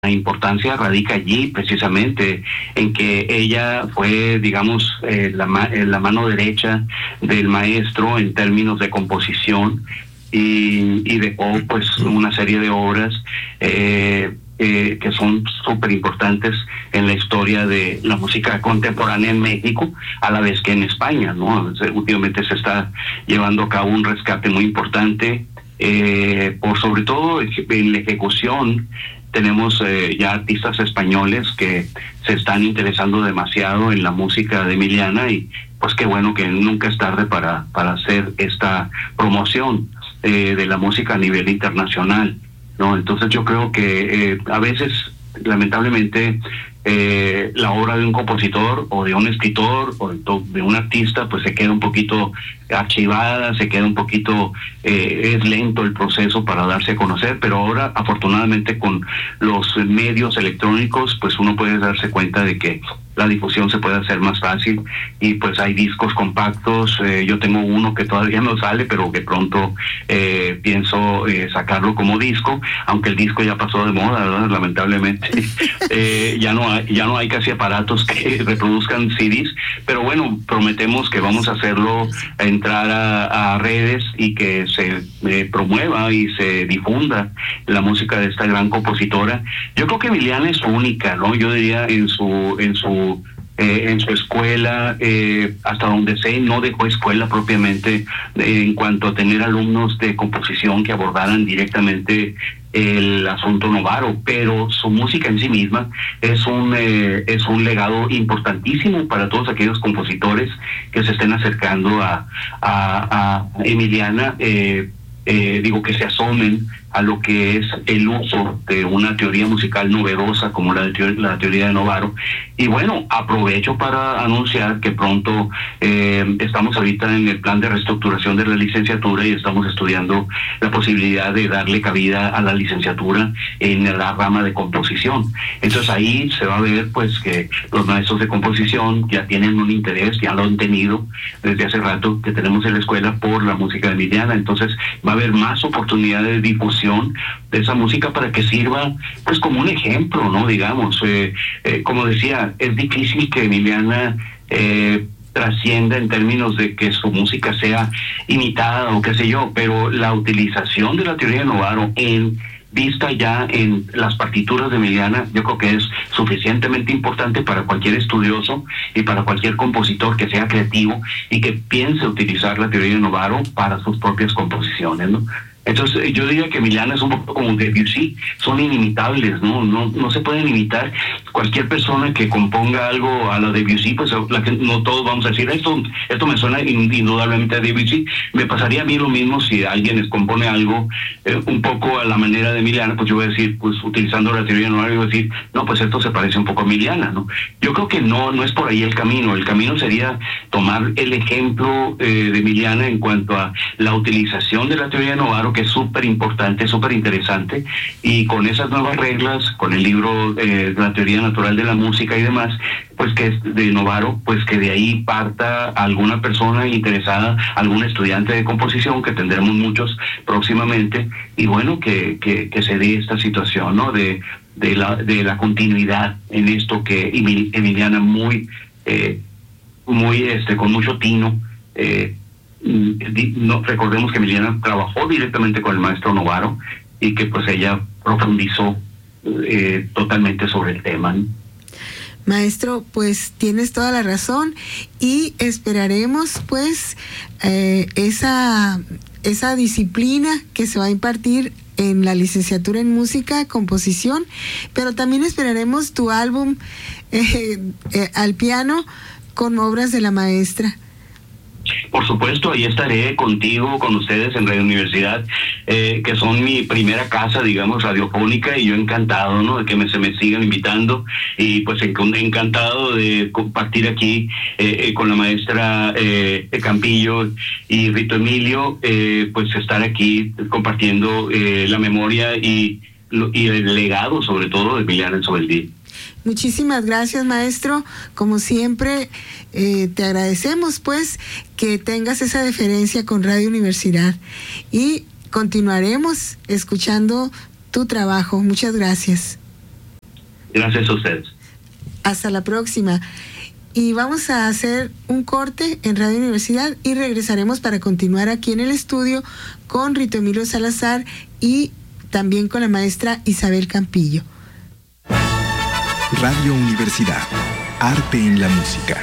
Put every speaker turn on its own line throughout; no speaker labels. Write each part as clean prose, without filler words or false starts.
La importancia radica allí precisamente en que ella fue, digamos, la mano derecha del maestro en términos de composición y dejó pues una serie de obras que son súper importantes en la historia de la música contemporánea en México, a la vez que en España, ¿no? Últimamente se está llevando a cabo un rescate muy importante, por sobre todo en la ejecución. Tenemos ya artistas españoles que se están interesando demasiado en la música de Emiliana y pues qué bueno que nunca es tarde para hacer esta promoción de la música a nivel internacional, ¿no? Entonces yo creo que a veces, lamentablemente, la obra de un compositor o de un escritor o de un artista pues se queda un poquito archivada, se queda un poquito, es lento el proceso para darse a conocer, pero ahora afortunadamente con los medios electrónicos pues uno puede darse cuenta de que la difusión se puede hacer más fácil y pues hay discos compactos. Yo tengo uno que todavía no sale, pero que pronto pienso sacarlo como disco, aunque el disco ya pasó de moda, ¿verdad? Lamentablemente. Ya no hay casi aparatos que reproduzcan CDs, pero bueno, prometemos que vamos a hacerlo, a entrar a redes y que se promueva y se difunda la música de esta gran compositora. Yo creo que Emiliana es única, ¿no? Yo diría en su escuela, hasta donde sé, no dejó escuela propiamente en cuanto a tener alumnos de composición que abordaran directamente el asunto Novaro, pero su música en sí misma es un legado importantísimo para todos aquellos compositores que se estén acercando a Emiliana, digo, que se asomen a lo que es el uso de una teoría musical novedosa como la teoría de Novaro. Y bueno, aprovecho para anunciar que pronto estamos ahorita en el plan de reestructuración de la licenciatura y estamos estudiando la posibilidad de darle cabida a la licenciatura en la rama de composición. Entonces ahí se va a ver pues que los maestros de composición ya tienen un interés, ya lo han tenido desde hace rato que tenemos en la escuela por la música de Emiliana. Entonces va a haber más oportunidades de difusión de esa música para que sirva pues como un ejemplo, ¿no? Digamos, como decía, es difícil que Emiliana trascienda en términos de que su música sea imitada o qué sé yo, pero la utilización de la teoría de Novaro vista ya en las partituras de Emiliana, yo creo que es suficientemente importante para cualquier estudioso y para cualquier compositor que sea creativo y que piense utilizar la teoría de Novaro para sus propias composiciones, ¿no? Entonces yo diría que Emiliana es un poco como Debussy, son inimitables, no se pueden imitar. Cualquier persona que componga algo a la Debussy, pues no todos vamos a decir esto me suena indudablemente a Debussy. Me pasaría a mí lo mismo si alguien compone algo un poco a la manera de Emiliana, pues yo voy a decir, pues utilizando la teoría de Novaro, voy a decir, no, pues esto se parece un poco a Emiliana, ¿no? Yo creo que no es por ahí el camino sería tomar el ejemplo de Emiliana en cuanto a la utilización de la teoría de Novaro, que es súper importante, súper interesante, y con esas nuevas reglas, con el libro de la teoría natural de la música y demás, pues que es de Novaro, pues que de ahí parta alguna persona interesada, algún estudiante de composición, que tendremos muchos próximamente, y bueno, que se dé esta situación, ¿no? De la continuidad en esto que Emiliana con mucho tino, recordemos que Emiliana trabajó directamente con el maestro Novaro y que pues ella profundizó totalmente sobre el tema, ¿no?
Maestro, pues tienes toda la razón y esperaremos pues esa disciplina que se va a impartir en la licenciatura en música, composición, pero también esperaremos tu álbum al piano con obras de la maestra.
Por supuesto, ahí estaré contigo, con ustedes en Radio Universidad, que son mi primera casa, digamos, radiofónica, y yo encantado, ¿no?, de que se me sigan invitando, y pues encantado de compartir aquí con la maestra Campillo y Rito Emilio, pues estar aquí compartiendo la memoria y el legado, sobre todo, de Emiliana Ensobeldía.
Muchísimas gracias, maestro. Como siempre, te agradecemos pues que tengas esa deferencia con Radio Universidad y continuaremos escuchando tu trabajo. Muchas gracias.
Gracias a ustedes.
Hasta la próxima. Y vamos a hacer un corte en Radio Universidad y regresaremos para continuar aquí en el estudio con Rito Emilio Salazar y también con la maestra Isabel Campillo.
Radio Universidad, arte en la música.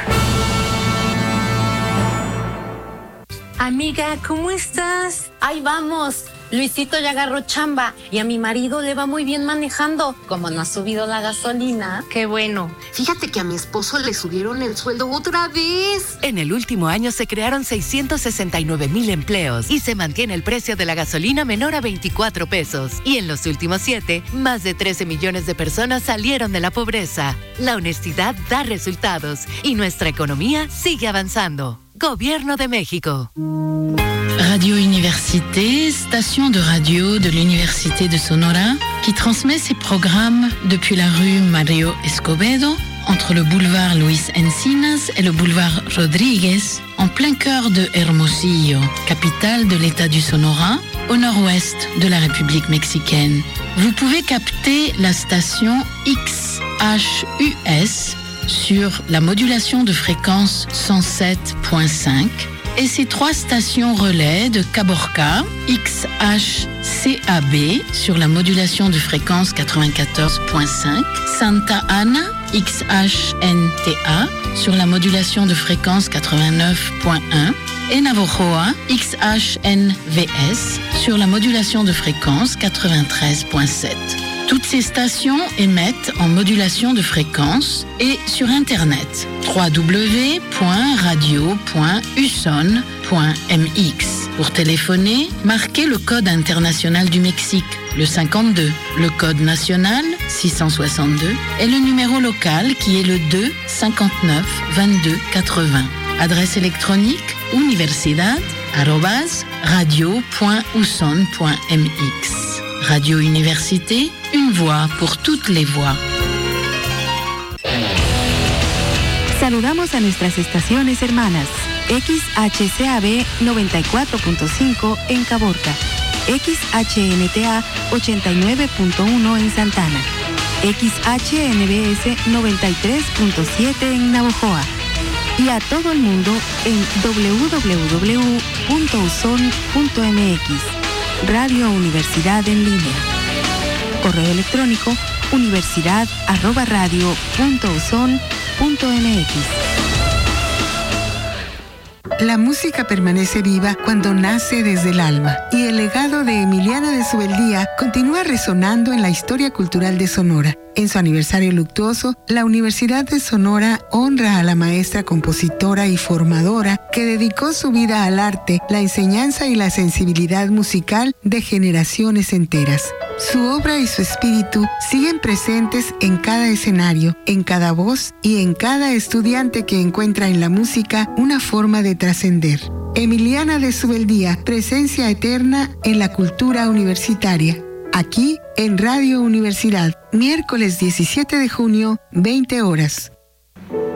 Amiga, ¿cómo estás?
Ahí vamos. Luisito ya agarró chamba y a mi marido le va muy bien manejando. Como no ha subido la gasolina.
Qué bueno.
Fíjate que a mi esposo le subieron el sueldo otra vez.
En el último año se crearon 669,000 empleos y se mantiene el precio de la gasolina menor a 24 pesos. Y en los últimos 7, más de 13 millones de personas salieron de la pobreza. La honestidad da resultados y nuestra economía sigue avanzando. Gobierno de México.
Radio Université, station de radio de l'Université de Sonora, qui transmet ses programmes depuis la rue Mario Escobedo, entre le boulevard Luis Encinas et le boulevard Rodríguez, en plein cœur de Hermosillo, capitale de l'État du Sonora, au nord-ouest de la République mexicaine. Vous pouvez capter la station XHUS sur la modulation de fréquence 107.5 et ses 3 stations relais de Caborca, XHCAB sur la modulation de fréquence 94.5, Santa Ana, XHNTA sur la modulation de fréquence 89.1 et Navojoa, XHNVS sur la modulation de fréquence 93.7. Toutes ces stations émettent en modulation de fréquence et sur Internet www.radio.uson.mx. Pour téléphoner, marquez le code international du Mexique, le 52, le code national 662 et le numéro local qui est le 2 59 22 80. Adresse électronique universidad@radio.uson.mx. Radio Université, une voix pour toutes les voix.
Saludamos a nuestras estaciones hermanas. XHCAB 94.5 en Caborca. XHNTA 89.1 en Santana. XHNBS 93.7 en Navojoa. Y a todo el mundo en www.uson.mx. Radio Universidad en línea. Correo electrónico universidad@radio.uson.mx.
La música permanece viva cuando nace desde el alma y el legado de Emiliana de Subeldía continúa resonando en la historia cultural de Sonora. En su aniversario luctuoso, la Universidad de Sonora honra a la maestra compositora y formadora que dedicó su vida al arte, la enseñanza y la sensibilidad musical de generaciones enteras. Su obra y su espíritu siguen presentes en cada escenario, en cada voz y en cada estudiante que encuentra en la música una forma de trascender. Emiliana de Subeldía, presencia eterna en la cultura universitaria. Aquí en Radio Universidad, miércoles 17 de junio, 20 horas.